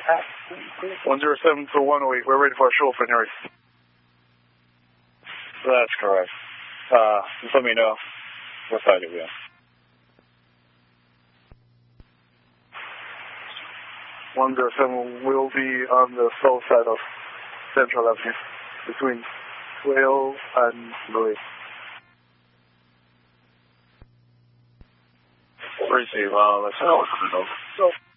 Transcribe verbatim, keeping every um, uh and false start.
one zero seven to one oh eight. We're ready for our show, Fenary. That's correct. Uh, just let me know what side you'll be on. one zero seven will be on the south side of Central Avenue, between twelve and Louis. Receive, uh, let's go.